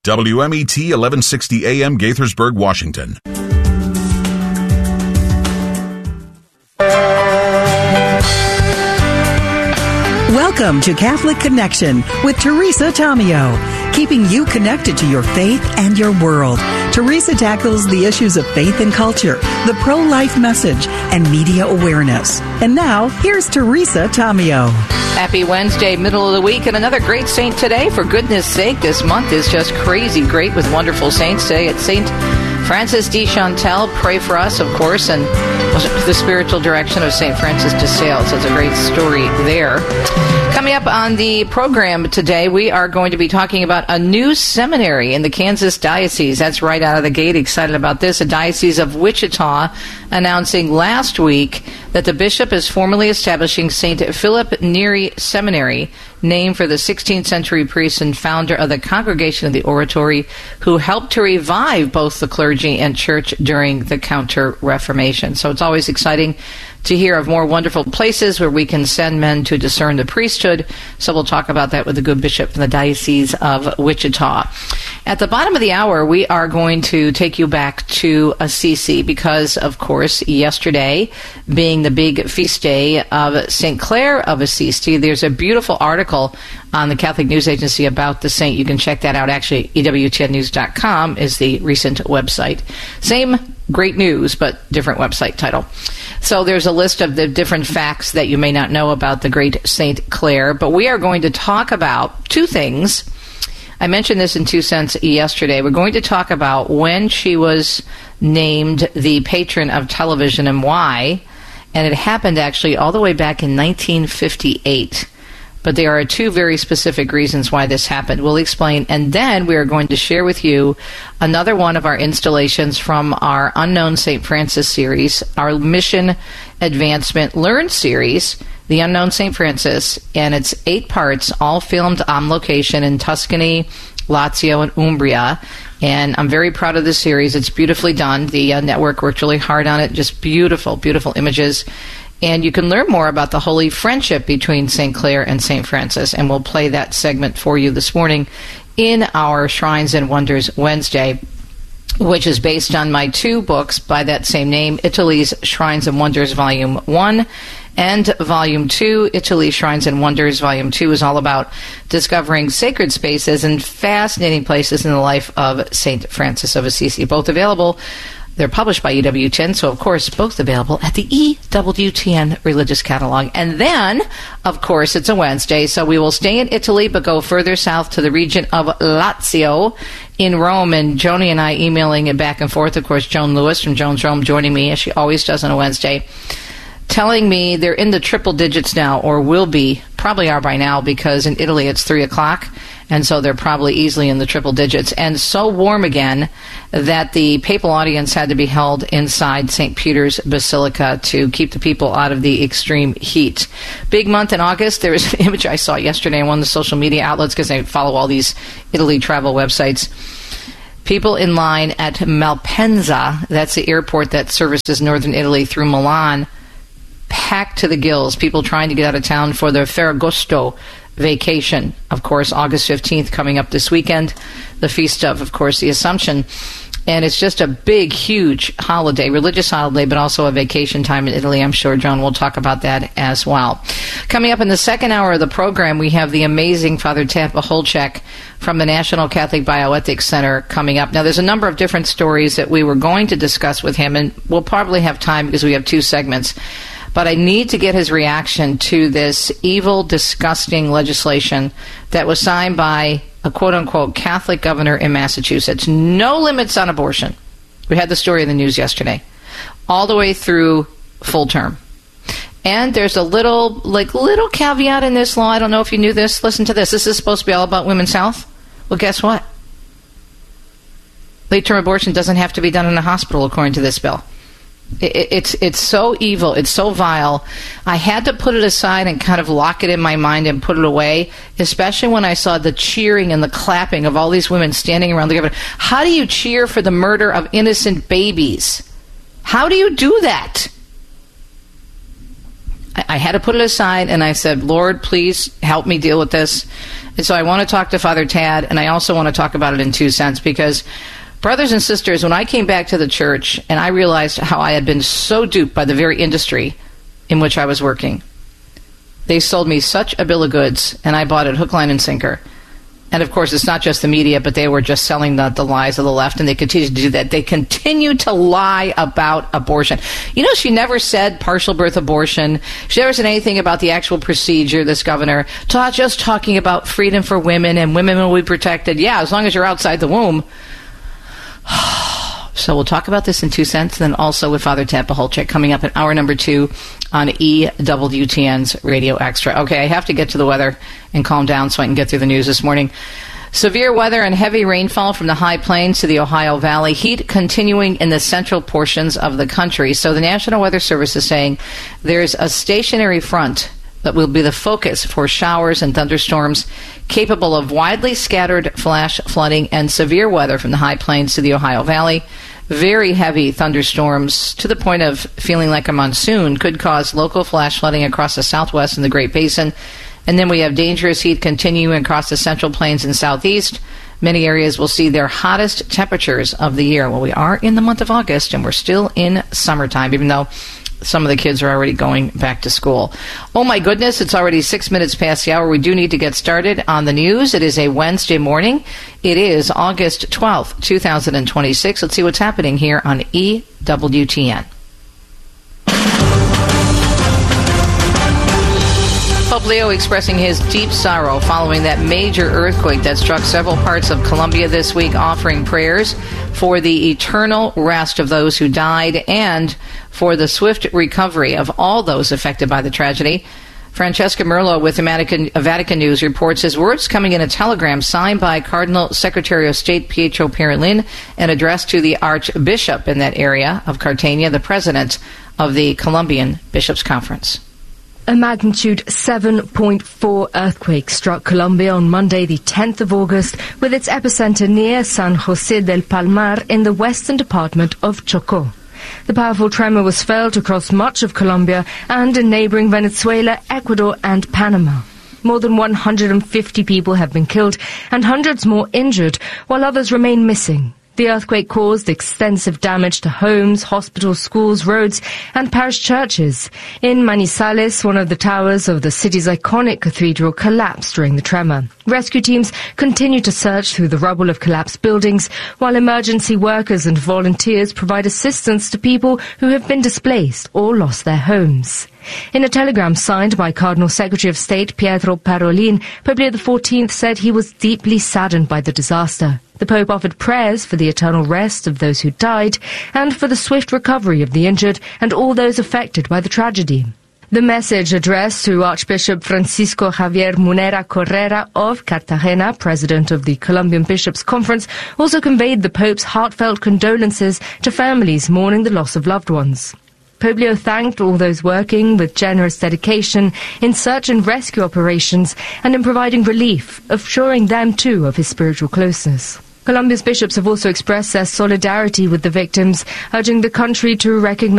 WMET 1160 AM Gaithersburg, Washington. Welcome to Catholic Connection with Teresa Tomeo, keeping you connected to your faith and your world. Teresa tackles the issues of faith and culture, the pro-life message, and media awareness. And now, here's Teresa Tomeo. Happy Wednesday, middle of the week, and another great saint today. For goodness sake, this month is just crazy great with wonderful saints. Today it's Saint Francis de Chantal. Pray for us, of course, and the spiritual direction of St. Francis de Sales. It's a great story there. Coming up on the program today, we are going to be talking about a new seminary in the Kansas Diocese. That's right out of the gate. Excited about this. A Diocese of Wichita announcing last week that the bishop is formally establishing St. Philip Neri Seminary, named for the 16th century priest and founder of the Congregation of the Oratory, who helped to revive both the clergy and church during the Counter-Reformation. So it's always exciting to hear of more wonderful places where we can send men to discern the priesthood. So we'll talk about that with the good bishop from the Diocese of Wichita. At the bottom of the hour, we are going to take you back to Assisi because, of course, yesterday being the big feast day of St. Clare of Assisi, there's a beautiful article on the Catholic News Agency about the saint. You can check that out. Actually, EWTNnews.com is the recent website. Same great news, but different website title. So there's a list of the different facts that you may not know about the great St. Clare, but we are going to talk about two things. I mentioned this in 2 cents yesterday. We're going to talk about when she was named the patron of television and why, and it happened actually all the way back in 1958. But there are two very specific reasons why this happened. We'll explain. And then we are going to share with you another one of our installations from our Unknown St. Francis series, our Mission Advancement Learn series, The Unknown St. Francis. And it's 8 parts, all filmed on location in Tuscany, Lazio, and Umbria. And I'm very proud of this series. It's beautifully done. The network worked really hard on it. Just beautiful, beautiful images. And you can learn more about the holy friendship between St. Clare and St. Francis, and we'll play that segment for you this morning in our Shrines and Wonders Wednesday, which is based on my 2 books by that same name, Italy's Shrines and Wonders Volume 1 and Volume 2. Italy Shrines and Wonders Volume 2 is all about discovering sacred spaces and fascinating places in the life of St. Francis of Assisi, both available. They're published by EWTN, so of course both available at the EWTN Religious Catalog. And then, of course, it's a Wednesday, so we will stay in Italy but go further south to the region of Lazio in Rome. And Joni and I emailing it back and forth. Of course, Joan Lewis from Joan's Rome joining me, as she always does on a Wednesday, telling me they're in the triple digits now, or will be, probably are by now, because in Italy it's 3 o'clock. And so they're probably easily in the triple digits. And so warm again that the papal audience had to be held inside St. Peter's Basilica to keep the people out of the extreme heat. Big month in August. There was an image I saw yesterday on one of the social media outlets because I follow all these Italy travel websites. People in line at Malpensa, that's the airport that services northern Italy through Milan, packed to the gills. People trying to get out of town for their Ferragosto vacation. Of course, August 15th coming up this weekend, the feast of course, the Assumption. And it's just a big, huge holiday, religious holiday, but also a vacation time in Italy. I'm sure John will talk about that as well. Coming up in the second hour of the program, we have the amazing Father Tampa Holchek from the National Catholic Bioethics Center coming up. Now, there's a number of different stories that we were going to discuss with him, and we'll probably have time because we have 2 segments. But I need to get his reaction to this evil, disgusting legislation that was signed by a quote-unquote Catholic governor in Massachusetts. No limits on abortion. We had the story in the news yesterday. All the way through full term. And there's a little caveat in this law. I don't know if you knew this. Listen to this. This is supposed to be all about women's health. Well, guess what? Late-term abortion doesn't have to be done in a hospital, according to this bill. It's so evil. It's so vile. I had to put it aside and kind of lock it in my mind and put it away, especially when I saw the cheering and the clapping of all these women standing around the governor. How do you cheer for the murder of innocent babies? How do you do that? I had to put it aside, and I said, Lord, please help me deal with this. And so I want to talk to Father Tad, and I also want to talk about it in 2 cents, because brothers and sisters, when I came back to the church and I realized how I had been so duped by the very industry in which I was working, they sold me such a bill of goods, and I bought it hook, line, and sinker. And of course, it's not just the media, but they were just selling the lies of the left, and they continue to do that. They continue to lie about abortion. You know, she never said partial birth abortion. She never said anything about the actual procedure, this governor. Just talking about freedom for women, and women will be protected. Yeah, as long as you're outside the womb. So we'll talk about this in 2 cents, and then also with Father Tad Pacholczyk coming up in hour number 2 on EWTN's Radio Extra. Okay, I have to get to the weather and calm down so I can get through the news this morning. Severe weather and heavy rainfall from the high plains to the Ohio Valley. Heat continuing in the central portions of the country. So the National Weather Service is saying there's a stationary front that will be the focus for showers and thunderstorms capable of widely scattered flash flooding and severe weather from the high plains to the Ohio Valley. Very heavy thunderstorms to the point of feeling like a monsoon could cause local flash flooding across the southwest and the Great Basin. And then we have dangerous heat continuing across the central plains and southeast. Many areas will see their hottest temperatures of the year. Well, we are in the month of August, and we're still in summertime, even though some of the kids are already going back to school. Oh, my goodness, it's already 6 minutes past the hour. We do need to get started on the news. It is a Wednesday morning. It is August 12th, 2026. Let's see what's happening here on EWTN. Pope Leo expressing his deep sorrow following that major earthquake that struck several parts of Colombia this week, offering prayers for the eternal rest of those who died and for the swift recovery of all those affected by the tragedy. Francesca Merlo with the Vatican News reports his words coming in a telegram signed by Cardinal Secretary of State Pietro Parolin and addressed to the Archbishop in that area of Cartagena, the president of the Colombian Bishops' Conference. A magnitude 7.4 earthquake struck Colombia on Monday, the 10th of August, with its epicenter near San José del Palmar in the western department of Chocó. The powerful tremor was felt across much of Colombia and in neighboring Venezuela, Ecuador and Panama. More than 150 people have been killed and hundreds more injured, while others remain missing. The earthquake caused extensive damage to homes, hospitals, schools, roads, and parish churches. In Manizales, one of the towers of the city's iconic cathedral collapsed during the tremor. Rescue teams continue to search through the rubble of collapsed buildings, while emergency workers and volunteers provide assistance to people who have been displaced or lost their homes. In a telegram signed by Cardinal Secretary of State Pietro Parolin, Pope Leo XIV said he was deeply saddened by the disaster. The Pope offered prayers for the eternal rest of those who died and for the swift recovery of the injured and all those affected by the tragedy. The message addressed to Archbishop Francisco Javier Munera Correra of Cartagena, president of the Colombian Bishops' Conference, also conveyed the Pope's heartfelt condolences to families mourning the loss of loved ones. Pope Leo thanked all those working with generous dedication in search and rescue operations and in providing relief, assuring them too of his spiritual closeness. Colombia's bishops have also expressed their solidarity with the victims, urging the country to recognize